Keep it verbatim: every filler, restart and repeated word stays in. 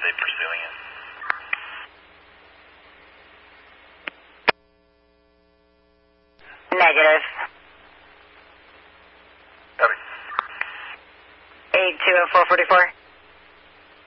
they pursuing it? Negative. Copy. eight two oh four forty-four.